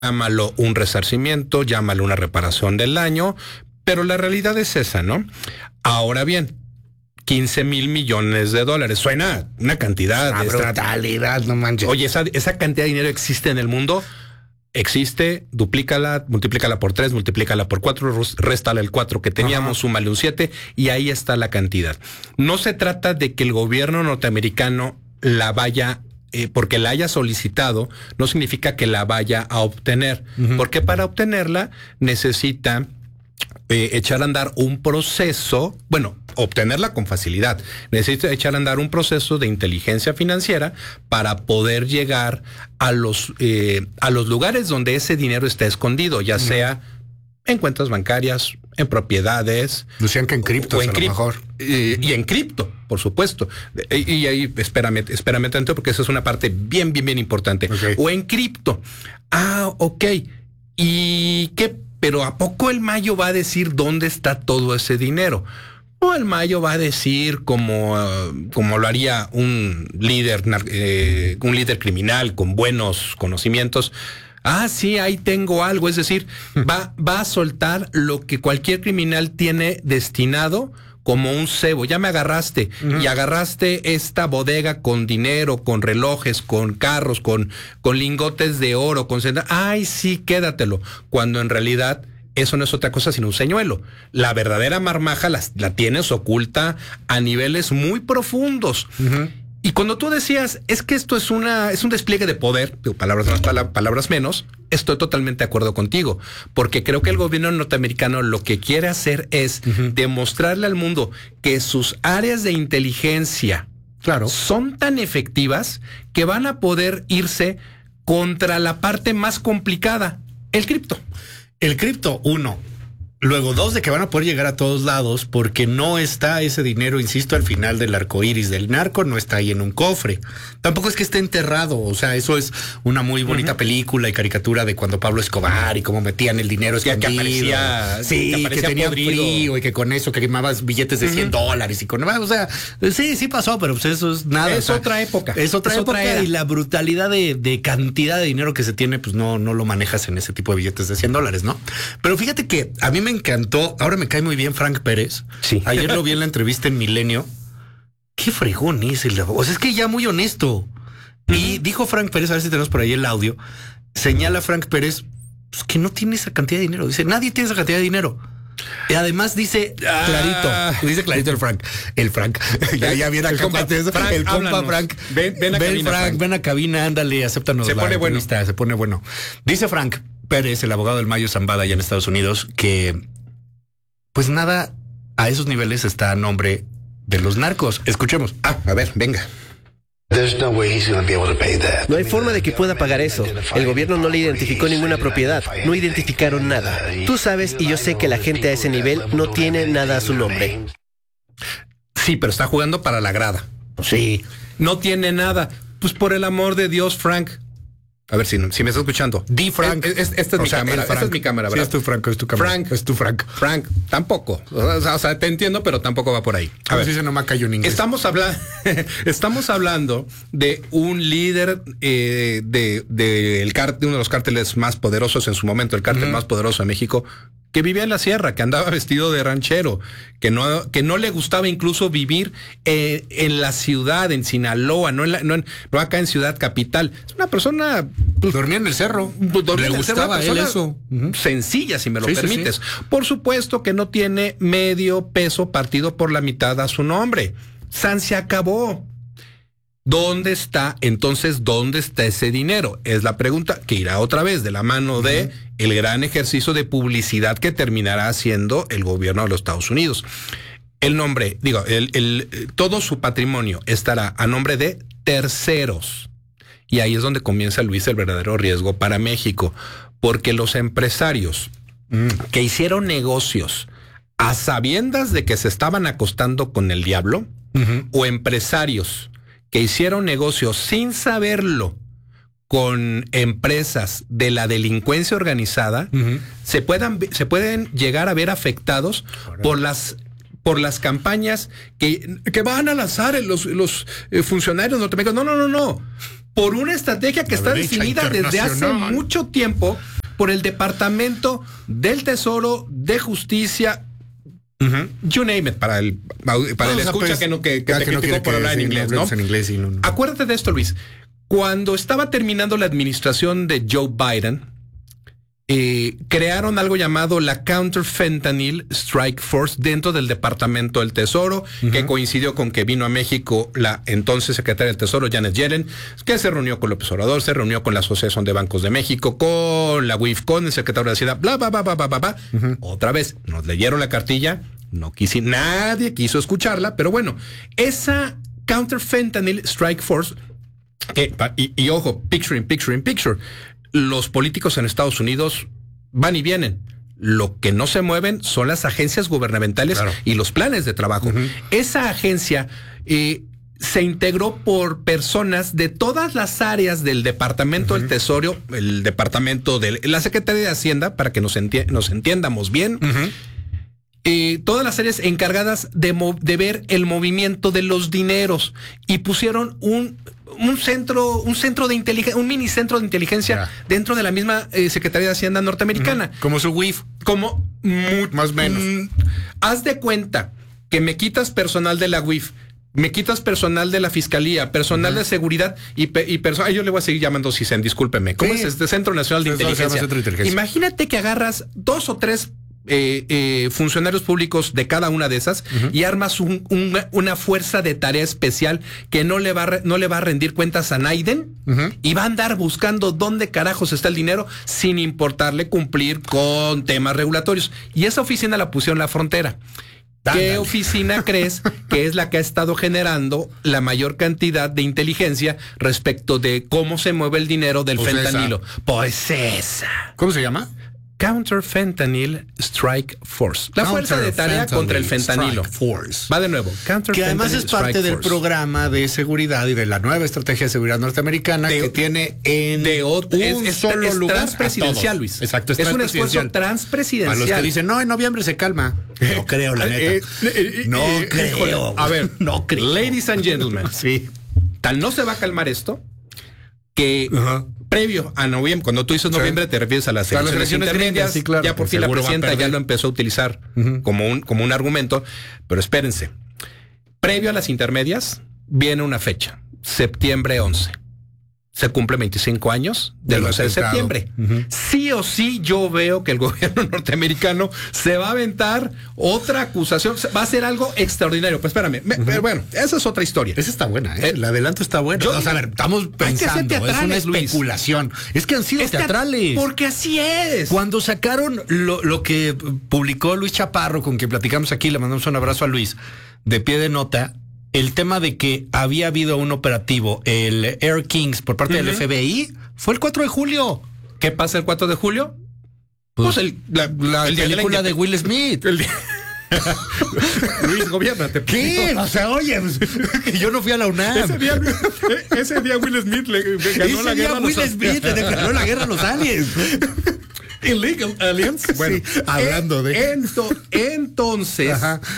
llámalo un resarcimiento, llámalo una reparación del daño, pero la realidad es esa, ¿no? Ahora bien, 15,000 millones de dólares. Suena una cantidad de brutalidad, no manches. Oye, esa cantidad de dinero existe en el mundo. Existe, duplícala, multiplícala por 3, multiplícala por 4, réstale el 4 que teníamos, súmale un 7 y ahí está la cantidad. No se trata de que el gobierno norteamericano la vaya, porque la haya solicitado, no significa que la vaya a obtener, porque para obtenerla necesita echar a andar un proceso, bueno, obtenerla con facilidad. Necesita echar a andar un proceso de inteligencia financiera para poder llegar a los lugares donde ese dinero está escondido, ya sea en cuentas bancarias, en propiedades. Decían que en cripto, a lo mejor. Y en cripto, por supuesto. Y ahí, espérame tanto, porque esa es una parte bien importante. Okay. O en cripto. Ok. ¿Y qué? Pero ¿a poco el Mayo va a decir dónde está todo ese dinero? O el Mayo va a decir como lo haría un líder criminal con buenos conocimientos. Sí, ahí tengo algo. Es decir, va a soltar lo que cualquier criminal tiene destinado como un cebo. Ya me agarraste y agarraste esta bodega con dinero, con relojes, con carros, con lingotes de oro, con sí, quédatelo. Cuando en realidad eso no es otra cosa sino un señuelo. La verdadera marmaja la tienes oculta a niveles muy profundos. Y cuando tú decías, es que esto es un despliegue de poder, palabras más, palabras menos, estoy totalmente de acuerdo contigo, porque creo que el gobierno norteamericano lo que quiere hacer es demostrarle al mundo que sus áreas de inteligencia son tan efectivas que van a poder irse contra la parte más complicada, el cripto. El cripto, 1. Luego, 2, de que van a poder llegar a todos lados porque no está ese dinero, insisto, al final del arco iris del narco, no está ahí en un cofre. Tampoco es que esté enterrado. O sea, eso es una muy bonita película y caricatura de cuando Pablo Escobar y cómo metían el dinero escondido. Que aparecía, que tenía frío y que con eso que quemabas billetes de $100 y con, o sea, sí pasó, pero pues eso es nada. Es otra época. Es otra época y la brutalidad de cantidad de dinero que se tiene, pues no lo manejas en ese tipo de billetes de $100, ¿no? Pero fíjate que a mí me encantó. Ahora me cae muy bien Frank Pérez. Sí. Ayer lo vi en la entrevista en Milenio. Qué fregón es el... O sea, es que ya muy honesto. Y dijo Frank Pérez, a ver si tenemos por ahí el audio. Señala Frank Pérez pues, que no tiene esa cantidad de dinero. Dice, nadie tiene esa cantidad de dinero. Y además dice clarito. Dice clarito el Frank. ya viene acá. El compa Frank. Ven a cabina, Frank. Ven a cabina, ándale, acéptanos. Se pone bueno. Se pone bueno. Dice Frank Pérez, el abogado del Mayo Zambada allá en Estados Unidos, que pues nada a esos niveles está a nombre de los narcos. Escuchemos. A ver, venga. No hay forma de que pueda pagar eso. El gobierno no le identificó ninguna propiedad, no identificaron nada. Tú sabes y yo sé que la gente a ese nivel no tiene nada a su nombre. Sí, pero está jugando para la grada. Sí. No tiene nada. Pues por el amor de Dios, Frank. A ver si me está escuchando. Di Frank. Esta es mi cámara. Esta es mi cámara, ¿verdad? Sí, es tu Frank, es tu cámara. Frank. Es tu Frank. Frank, tampoco. O sea, te entiendo, pero tampoco va por ahí. A ver si se no me cayó en inglés. Estamos hablando de un líder de uno de los cárteles más poderosos en su momento, el cártel más poderoso de México, que vivía en la sierra, que andaba vestido de ranchero, que no le gustaba incluso vivir en la ciudad, en Sinaloa, no acá en Ciudad Capital. Es una persona... dormía en el cerro. Le gustaba a él eso. Sencilla, si me lo permites. Sí. Por supuesto que no tiene medio peso partido por la mitad a su nombre. Se acabó. ¿Dónde está ese dinero? Es la pregunta que irá otra vez de la mano de el gran ejercicio de publicidad que terminará haciendo el gobierno de los Estados Unidos. El nombre, todo su patrimonio estará a nombre de terceros. Y ahí es donde comienza, Luis, el verdadero riesgo para México, porque los empresarios que hicieron negocios a sabiendas de que se estaban acostando con el diablo, o empresarios que hicieron negocios sin saberlo con empresas de la delincuencia organizada, se pueden llegar a ver afectados por las campañas que van a lanzar los funcionarios norteamericanos. No. por una estrategia que está definida desde hace mucho tiempo por el Departamento del Tesoro, de Justicia, you name it, para el escucha que te criticó por hablar en inglés, ¿no? Acuérdate de esto, Luis. Cuando estaba terminando la administración de Joe Biden, crearon algo llamado la Counter-Fentanyl Strike Force dentro del Departamento del Tesoro, que coincidió con que vino a México la entonces secretaria del Tesoro, Janet Yellen, que se reunió con López Obrador, se reunió con la Asociación de Bancos de México, con la UIF, con el secretario de Hacienda, bla, bla, bla, bla, bla, bla. Otra vez, nos leyeron la cartilla, nadie quiso escucharla, pero bueno, esa Counter-Fentanyl Strike Force, y ojo, picture. Los políticos en Estados Unidos van y vienen. Lo que no se mueven son las agencias gubernamentales y los planes de trabajo. Esa agencia se integró por personas de todas las áreas del Departamento del Tesoro, el Departamento de la Secretaría de Hacienda, para que nos entiendamos bien. Todas las áreas encargadas de ver el movimiento de los dineros, y pusieron un centro de inteligencia, un mini centro de inteligencia dentro de la misma Secretaría de Hacienda norteamericana. Como su WIF. Como más o menos. Haz de cuenta que me quitas personal de la WIF, me quitas personal de la Fiscalía, personal de seguridad y personal. Yo le voy a seguir llamando CISEN, discúlpeme. ¿Cómo es este Centro Nacional de Inteligencia? Imagínate que agarras 2 o 3 funcionarios públicos de cada una de esas y armas una fuerza de tarea especial que no le va a rendir cuentas a Naiden y va a andar buscando dónde carajos está el dinero sin importarle cumplir con temas regulatorios. Y esa oficina la pusieron en la frontera. ¿Qué oficina crees que es la que ha estado generando la mayor cantidad de inteligencia respecto de cómo se mueve el dinero del fentanilo? Pues esa. ¿Cómo se llama? Counter-Fentanyl Strike Force. La fuerza de tarea contra el fentanilo. Va de nuevo. Que además es parte del programa de seguridad y de la nueva estrategia de seguridad norteamericana que tiene en un solo lugar transpresidencial, Luis. Exacto, es un esfuerzo transpresidencial. Para los que dicen, no, en noviembre se calma. No creo, la neta. No creo. A ver, no creo. Ladies and gentlemen. Sí. Tal no se va a calmar esto que previo a noviembre, cuando tú dices noviembre, te refieres a las elecciones intermedias. Sí, claro. Ya por fin la presidenta ya lo empezó a utilizar como un argumento. Pero espérense. Previo a las intermedias viene una fecha. Septiembre 11. Se cumple 25 años del 11 de septiembre. Sí o sí, yo veo que el gobierno norteamericano se va a aventar otra acusación. Va a ser algo extraordinario. Pues espérame. Pero bueno, esa es otra historia. Esa está buena, ¿eh? El adelanto está bueno. A ver, estamos pensando. Es una especulación. Es que han sido teatrales. Porque así es. Cuando sacaron lo que publicó Luis Chaparro, con quien platicamos aquí, le mandamos un abrazo a Luis, de pie de nota, el tema de que había habido un operativo, el Air Kings, por parte del FBI, fue el 4 de julio. ¿Qué pasa el 4 de julio? Pues la película de Will Smith. Luis, gobiérnate. ¿Qué? O sea, oye, pues, yo no fui a la UNAM. Ese día Will Smith le ganó la guerra a los aliens. Will Smith le declaró la guerra a los aliens. Illegal aliens. Bueno, sí, hablando de... Entonces...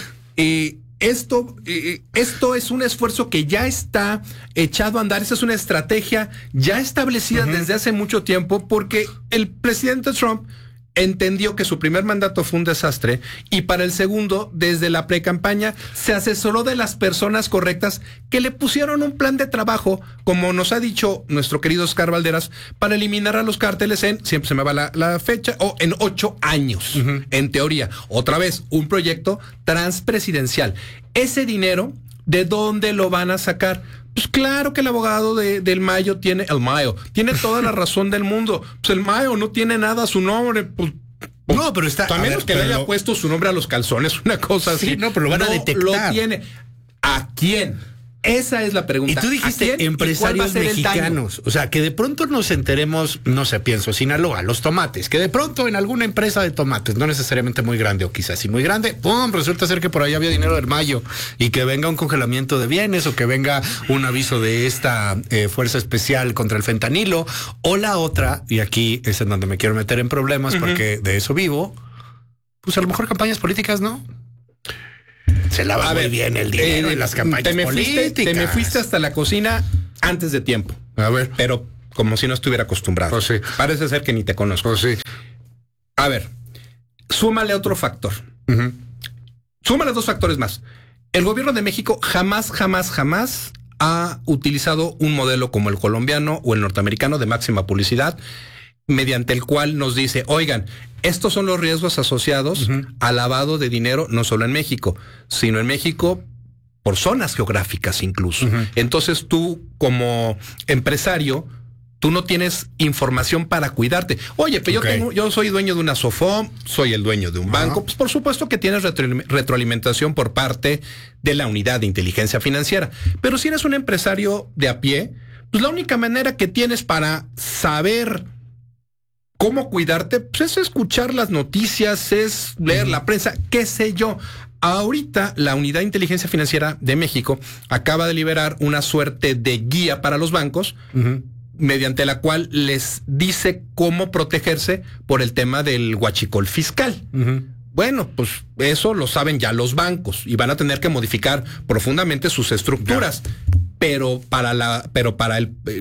Esto es un esfuerzo que ya está echado a andar. Esta es una estrategia ya establecida desde hace mucho tiempo, porque el presidente Trump entendió que su primer mandato fue un desastre y para el segundo, desde la precampaña, se asesoró de las personas correctas que le pusieron un plan de trabajo, como nos ha dicho nuestro querido Oscar Valderas, para eliminar a los cárteles siempre se me va la fecha, en 8 años, en teoría. Otra vez, un proyecto transpresidencial. Ese dinero, ¿de dónde lo van a sacar? Pues claro que el abogado del Mayo tiene toda la razón del mundo. Pues el Mayo no tiene nada a su nombre, pues no, pero está... A menos que le haya puesto su nombre a los calzones, una cosa así. No, pero lo van a detectar. Lo tiene. ¿A quién? Esa es la pregunta. Y tú dijiste empresarios mexicanos. O sea, que de pronto nos enteremos, no sé, pienso, Sinaloa, los tomates, que de pronto en alguna empresa de tomates, no necesariamente muy grande o quizás sí muy grande, ¡pum! Resulta ser que por ahí había dinero del Mayo y que venga un congelamiento de bienes o que venga un aviso de esta fuerza especial contra el fentanilo. O la otra, y aquí es en donde me quiero meter en problemas porque de eso vivo, pues a lo mejor campañas políticas, ¿no? Se lava muy bien el dinero en las campañas políticas. Te me fuiste hasta la cocina antes de tiempo. A ver. Pero como si no estuviera acostumbrado. Pues sí. Parece ser que ni te conozco. Pues sí. A ver, súmale otro factor. Súmale 2 factores más. El gobierno de México jamás ha utilizado un modelo como el colombiano o el norteamericano de máxima publicidad, mediante el cual nos dice, oigan, estos son los riesgos asociados al lavado de dinero, no solo en México, sino en México por zonas geográficas incluso. Entonces tú, como empresario, tú no tienes información para cuidarte. Oye, pero yo soy dueño de una Sofom, soy el dueño de un banco. Pues por supuesto que tienes retroalimentación por parte de la unidad de inteligencia financiera. Pero si eres un empresario de a pie, pues la única manera que tienes para saber cómo cuidarte, pues es escuchar las noticias, es leer la prensa, qué sé yo. Ahorita la Unidad de Inteligencia Financiera de México acaba de liberar una suerte de guía para los bancos, mediante la cual les dice cómo protegerse por el tema del huachicol fiscal. Bueno, pues eso lo saben ya los bancos y van a tener que modificar profundamente sus estructuras. Pero para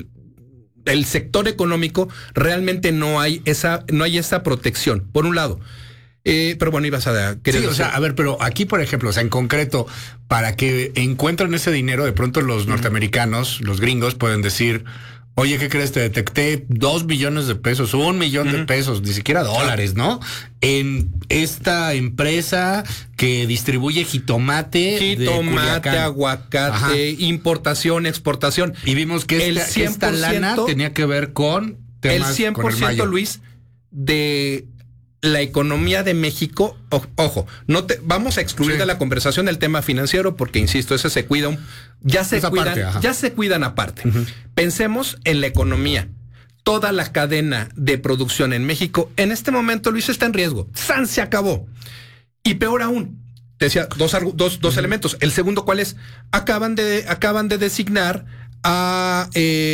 el sector económico realmente no hay esa protección, por un lado. Pero bueno, ibas a querer sí, o sea, a ver, pero aquí, por ejemplo, o sea, en concreto, para que encuentren ese dinero, de pronto los norteamericanos, los gringos, pueden decir, oye, ¿qué crees? Te detecté 2 millones de pesos, 1 millón de pesos, ni siquiera dólares, ¿no? En esta empresa que distribuye jitomate, aguacate, importación, exportación. Y vimos que esta lana tenía que ver con temas, el 100%, con el mayo. Luis, de la economía de México. Ojo, vamos a excluir de la conversación el tema financiero porque, insisto, ese se cuida, ya se cuidan aparte. Pensemos en la economía. Toda la cadena de producción en México, en este momento, Luis, está en riesgo. ¡San! Se acabó. Y peor aún, te decía, dos elementos. El segundo, ¿cuál es? Acaban de designar a...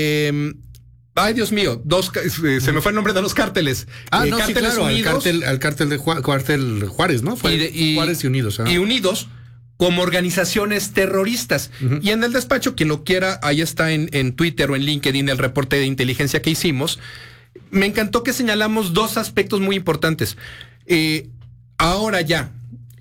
ay, Dios mío, se me fue el nombre de los cárteles. Cárteles Unidos. Al cártel de cártel Juárez, ¿no? Juárez y Unidos. Y Unidos como organizaciones terroristas. Y en el despacho, quien lo quiera, ahí está en Twitter o en LinkedIn el reporte de inteligencia que hicimos. Me encantó que señalamos 2 aspectos muy importantes. Ahora ya,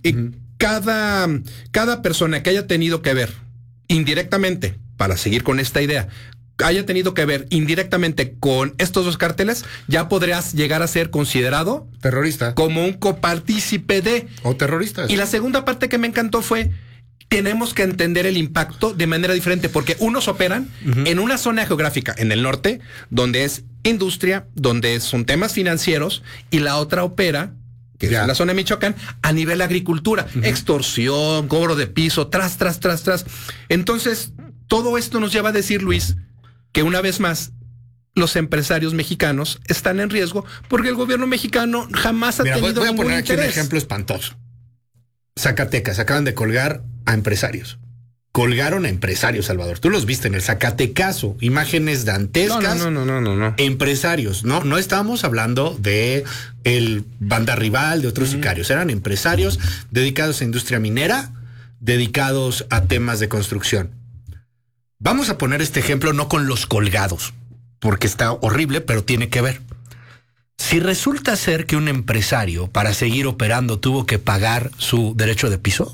cada persona que haya tenido que ver indirectamente, para seguir con esta idea, haya tenido que ver indirectamente con estos 2 cárteles, ya podrías llegar a ser considerado terrorista, como un copartícipe de... o terrorista. Y la segunda parte que me encantó fue, tenemos que entender el impacto de manera diferente, porque unos operan en una zona geográfica, en el norte, donde es industria, donde son temas financieros, y la otra opera, que es la zona de Michoacán, a nivel agricultura, extorsión, cobro de piso, tras. Entonces, todo esto nos lleva a decir, Luis, que una vez más los empresarios mexicanos están en riesgo porque el gobierno mexicano jamás ha tenido voy a ningún poner interés. Aquí un ejemplo espantoso. Zacatecas, acaban de colgar a empresarios. Colgaron a empresarios, Salvador. Tú los viste en el Zacatecazo, imágenes dantescas. No. Empresarios, no estamos hablando de el banda rival, de otros sicarios. Eran empresarios dedicados a industria minera, dedicados a temas de construcción. Vamos a poner este ejemplo no con los colgados, porque está horrible, pero tiene que ver. Si resulta ser que un empresario, para seguir operando, tuvo que pagar su derecho de piso,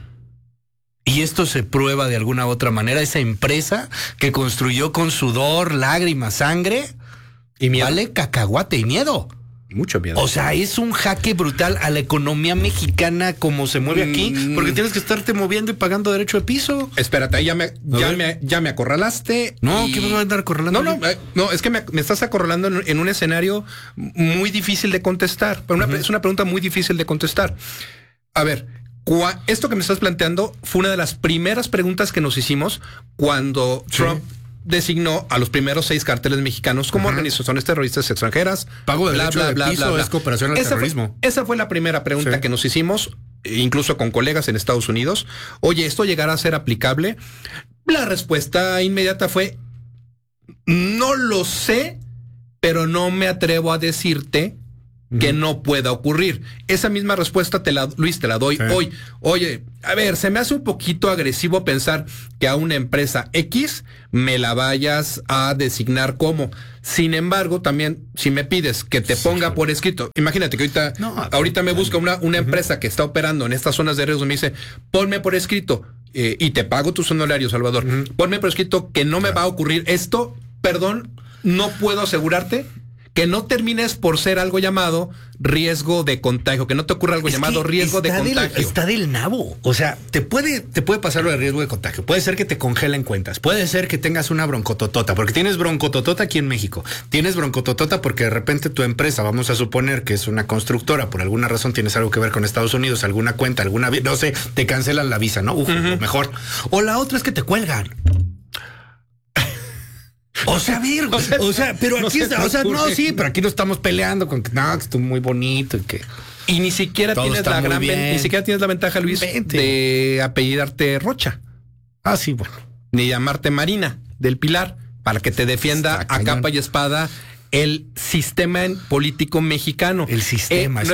y esto se prueba de alguna u otra manera, esa empresa que construyó con sudor, lágrimas, sangre, y vale cacahuate y miedo. Mucho miedo. O sea, es un jaque brutal a la economía mexicana como se mueve aquí, porque tienes que estarte moviendo y pagando derecho de piso. Espérate, ya me acorralaste. No, ¿qué me va a andar acorralando? No, es que me estás acorralando en un escenario muy difícil de contestar. Es una pregunta muy difícil de contestar. A ver, esto que me estás planteando fue una de las primeras preguntas que nos hicimos cuando Trump designó a los primeros 6 cárteles mexicanos como organizaciones terroristas extranjeras. Pago de derecho de piso es cooperación al terrorismo. Esa fue la primera pregunta que nos hicimos, incluso con colegas en Estados Unidos. Oye, ¿esto llegará a ser aplicable? La respuesta inmediata fue, no lo sé, pero no me atrevo a decirte que no pueda ocurrir. Esa misma respuesta Luis, te la doy hoy. Oye, a ver, se me hace un poquito agresivo pensar que a una empresa X me la vayas a designar como. Sin embargo, también, si me pides que te ponga por escrito, imagínate que ahorita me busca una empresa que está operando en estas zonas de riesgo, me dice, ponme por escrito, y te pago tus honorarios, Salvador. Ponme por escrito que no me va a ocurrir esto, perdón, no puedo asegurarte que no termines por ser algo llamado riesgo de contagio, que no te ocurra algo llamado riesgo de contagio. Está del nabo. O sea, te puede pasar lo de riesgo de contagio. Puede ser que te congelen cuentas. Puede ser que tengas una broncototota, porque tienes broncototota aquí en México. Tienes broncototota porque de repente tu empresa, vamos a suponer que es una constructora, por alguna razón tienes algo que ver con Estados Unidos, alguna cuenta, no sé, te cancelan la visa, ¿no? Mejor. O la otra es que te cuelgan. O sea, pero aquí pero aquí no estamos peleando con que no, que estoy muy bonito y ni siquiera tienes la ventaja, Luis, de apellidarte Rocha. Ah, sí, bueno. Ni llamarte Marina del Pilar para que te defienda a capa y espada el sistema político mexicano. El sistema.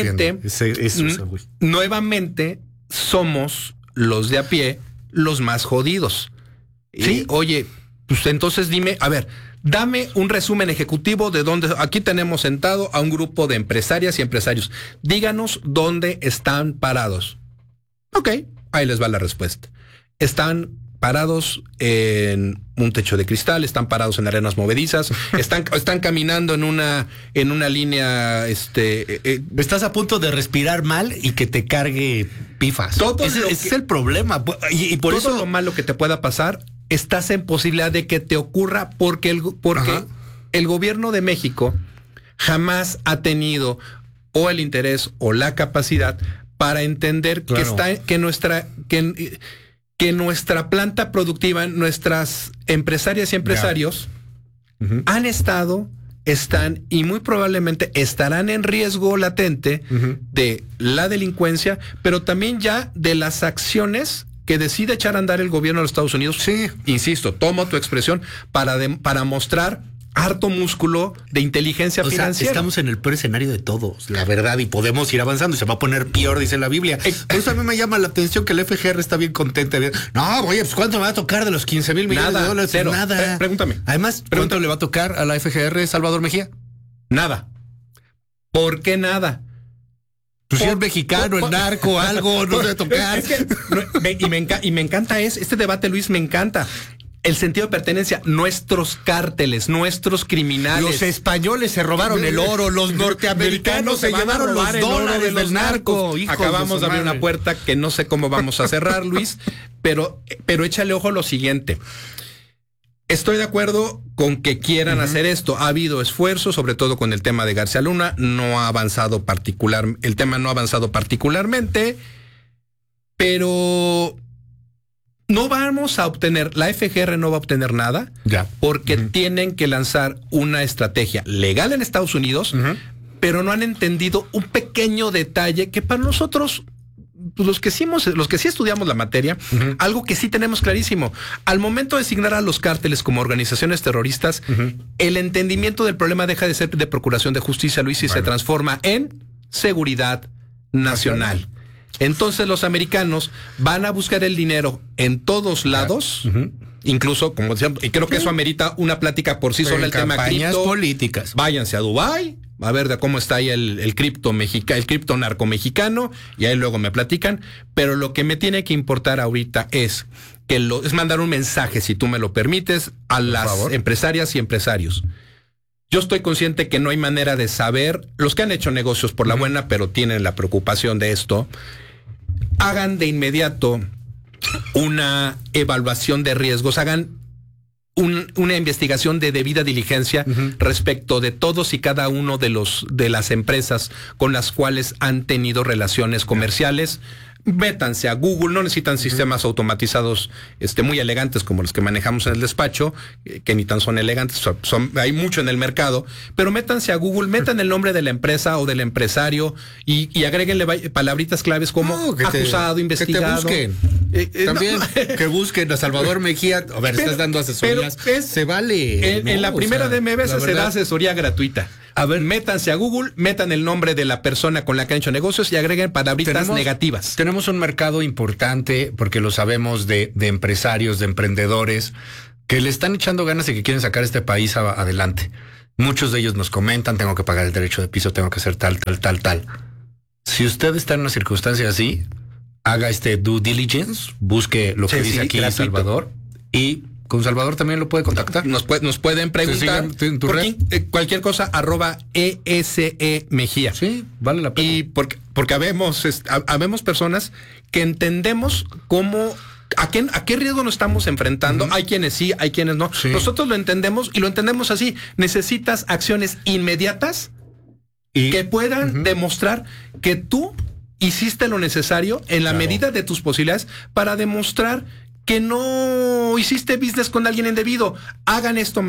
Nuevamente somos los de a pie los más jodidos. Sí. Oye, pues entonces dime, a ver, dame un resumen ejecutivo de dónde. Aquí tenemos sentado a un grupo de empresarias y empresarios. Díganos dónde están parados. Ok, ahí les va la respuesta. Están parados en un techo de cristal, están parados en arenas movedizas, están caminando en una línea. Estás a punto de respirar mal y que te cargue pifas. Ese es el problema. Y por todo eso lo malo que te pueda pasar, estás en posibilidad de que te ocurra porque el gobierno de México jamás ha tenido o el interés o la capacidad para entender que nuestra planta productiva, nuestras empresarias y empresarios han estado, están y muy probablemente estarán en riesgo latente de la delincuencia, pero también ya de las acciones que decide echar a andar el gobierno de los Estados Unidos. Sí. Insisto, tomo tu expresión para mostrar harto músculo de inteligencia financiera. Estamos en el peor escenario de todos, la verdad, y podemos ir avanzando y se va a poner peor, dice la Biblia. Por eso a mí me llama la atención que el FGR está bien contenta. No, oye, pues ¿cuánto me va a tocar de los 15,000 millones de dólares? Cero. Nada. Pregúntame. Además, ¿cuánto le va a tocar a la FGR Salvador Mejía? Nada. ¿Por qué nada? Pues si es mexicano, el narco, algo, no debe tocar. Y me encanta este debate, Luis, me encanta. El sentido de pertenencia, nuestros cárteles, nuestros criminales. Los españoles se robaron el oro, los norteamericanos se llevaron los dólares del narco. Acabamos de abrir una puerta que no sé cómo vamos a cerrar, Luis, pero échale ojo a lo siguiente. Estoy de acuerdo con que quieran hacer esto. Ha habido esfuerzos, sobre todo con el tema de García Luna. El tema no ha avanzado particularmente, pero no vamos a obtener, la FGR no va a obtener nada, porque tienen que lanzar una estrategia legal en Estados Unidos, pero no han entendido un pequeño detalle que para nosotros, pues los que sí estudiamos la materia, algo que sí tenemos clarísimo. Al momento de designar a los cárteles como organizaciones terroristas, el entendimiento del problema deja de ser de procuración de justicia, Luis, y se transforma en seguridad nacional. Entonces los americanos van a buscar el dinero en todos lados, incluso, como decían, y creo que eso amerita una plática por sí sola, el tema cripto. Políticas. Váyanse a Dubái, a ver de cómo está ahí el cripto narco mexicano, y ahí luego me platican. Pero lo que me tiene que importar ahorita es mandar un mensaje, si tú me lo permites, a las empresarias y empresarios. Yo estoy consciente que no hay manera de saber, los que han hecho negocios por la buena, pero tienen la preocupación de esto, hagan de inmediato una evaluación de riesgos, hagan una investigación de debida diligencia respecto de todos y cada uno de las empresas con las cuales han tenido relaciones comerciales. Métanse a Google, no necesitan sistemas automatizados muy elegantes como los que manejamos en el despacho, que ni tan son elegantes, hay mucho en el mercado, pero métanse a Google, metan el nombre de la empresa o del empresario y agréguenle palabritas claves como acusado, investigado. Que te busquen. También que busquen a Salvador Mejía. A ver, estás dando asesorías. Se vale. En la primera de MBS se da asesoría gratuita. A ver, métanse a Google, metan el nombre de la persona con la que han hecho negocios y agreguen palabritas negativas. Tenemos un mercado importante, porque lo sabemos, de empresarios, de emprendedores, que le están echando ganas y que quieren sacar este país adelante. Muchos de ellos nos comentan, tengo que pagar el derecho de piso, tengo que hacer tal. Si usted está en una circunstancia así, haga este due diligence, busque lo que dice aquí gratuito. Salvador, y con Salvador también lo puede contactar. Nos pueden preguntar cualquier cosa, @ESE Mejía. Sí, vale la pena. Y porque habemos personas que entendemos cómo... ¿A qué riesgo nos estamos enfrentando? Hay quienes sí, hay quienes no. Sí. Nosotros lo entendemos y lo entendemos así. Necesitas acciones inmediatas que puedan demostrar que tú hiciste lo necesario en la medida de tus posibilidades para demostrar que no hiciste business con alguien indebido. Hagan esto,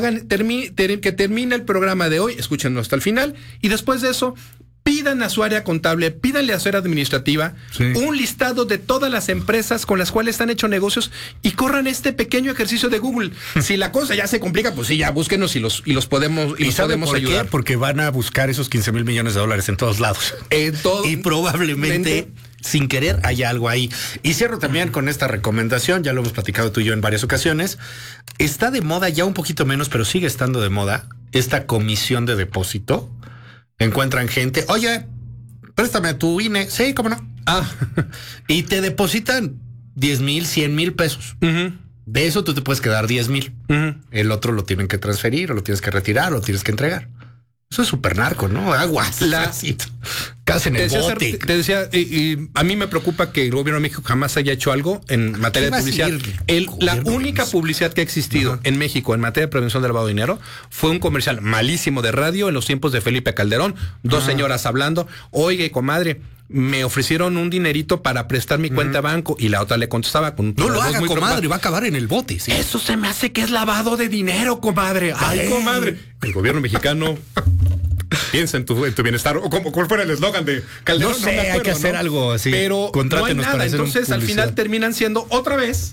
que termine el programa de hoy, escúchenlo hasta el final, y después de eso, pidan a su área contable, pídanle a su área administrativa un listado de todas las empresas con las cuales han hecho negocios y corran este pequeño ejercicio de Google. Si la cosa ya se complica, pues sí, ya búsquenos y los podemos ayudar. Qué? Porque van a buscar esos 15,000 millones de dólares en todos lados. Y probablemente sin querer haya algo ahí. Y cierro también con esta recomendación, ya lo hemos platicado tú y yo en varias ocasiones. Está de moda ya un poquito menos, pero sigue estando de moda esta comisión de depósito. Encuentran gente, oye, préstame tu INE. Sí, cómo no. Y te depositan 10,000, 100,000 pesos. De eso tú te puedes quedar 10,000. El otro lo tienen que transferir, o lo tienes que retirar, o lo tienes que entregar. Eso es súper narco, ¿no? Aguas. Casi en el bote. Te decía, y a mí me preocupa que el gobierno de México jamás haya hecho algo en materia de publicidad. La única publicidad que ha existido en México en materia de prevención del lavado de dinero fue un comercial malísimo de radio en los tiempos de Felipe Calderón. Dos señoras hablando. Oye, comadre, me ofrecieron un dinerito para prestar mi cuenta a banco, y la otra le contestaba con... No lo haga, comadre, va a acabar en el bote. ¿Sí? Eso se me hace que es lavado de dinero, comadre. Ay, comadre. El gobierno mexicano piensa en tu bienestar. O como cuál fuera el eslogan de Calderón. No sé, hay que hacer algo así. Pero no hay nada. Entonces, al final terminan siendo otra vez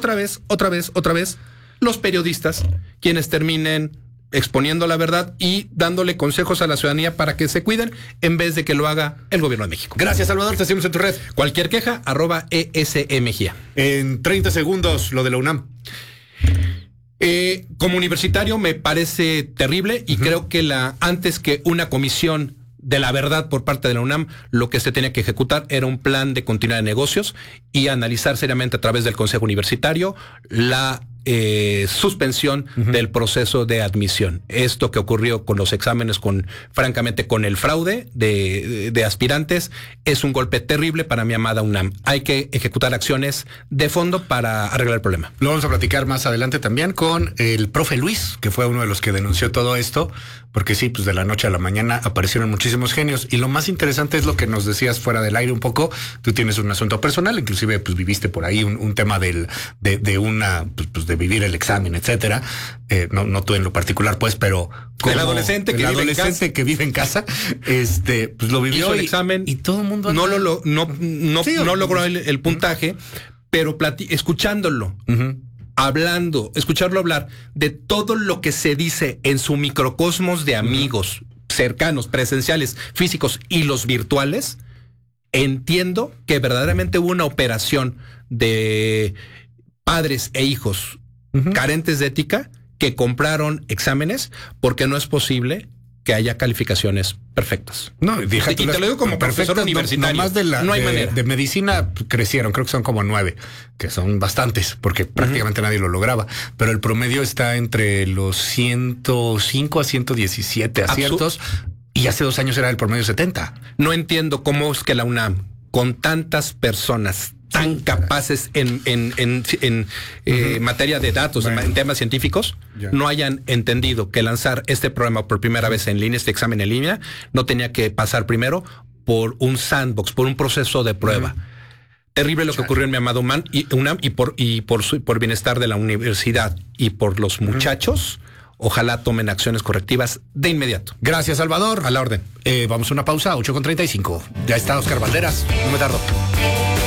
los periodistas quienes terminen exponiendo la verdad y dándole consejos a la ciudadanía para que se cuiden, en vez de que lo haga el gobierno de México. Gracias, Salvador. Te seguimos en tu red. Cualquier queja, @ESE Mejía. En 30 segundos, lo de la UNAM. Como universitario me parece terrible y creo que antes que una comisión de la verdad por parte de la UNAM, lo que se tenía que ejecutar era un plan de continuidad de negocios y analizar seriamente a través del Consejo Universitario la suspensión del proceso de admisión. Esto que ocurrió con los exámenes, francamente con el fraude de aspirantes, es un golpe terrible para mi amada UNAM. Hay que ejecutar acciones de fondo para arreglar el problema. Lo vamos a platicar más adelante también con el profe Luis, que fue uno de los que denunció todo esto, porque sí, pues de la noche a la mañana aparecieron muchísimos genios, y lo más interesante es lo que nos decías fuera del aire un poco. Tú tienes un asunto personal, inclusive pues viviste por ahí un tema de vivir el examen, etcétera. No tú en lo particular, pues, pero el adolescente que vive en casa, pues lo vivió. Hizo el examen y todo el mundo no logró el puntaje, pero escuchándolo, escucharlo hablar de todo lo que se dice en su microcosmos de amigos cercanos, presenciales, físicos y los virtuales, entiendo que verdaderamente hubo una operación de padres e hijos carentes de ética que compraron exámenes, porque no es posible que haya calificaciones perfectas. No, y te lo digo como profesor universitario. No hay manera. De medicina crecieron, creo que son como 9, que son bastantes, porque prácticamente nadie lo lograba. Pero el promedio está entre los 105 a 117 aciertos, y hace 2 años era el promedio 70. No entiendo cómo es que la UNAM, con tantas personas tan capaces en materia de datos, en temas científicos, no hayan entendido que lanzar este programa por primera vez en línea, este examen en línea, no tenía que pasar primero por un sandbox, por un proceso de prueba. Terrible lo que ocurrió en mi amado UNAM y por bienestar de la universidad y por los muchachos. Ojalá tomen acciones correctivas de inmediato. Gracias, Salvador. A la orden. Vamos a una pausa, 8:35. Ya está Oscar Valderas. No me tardo.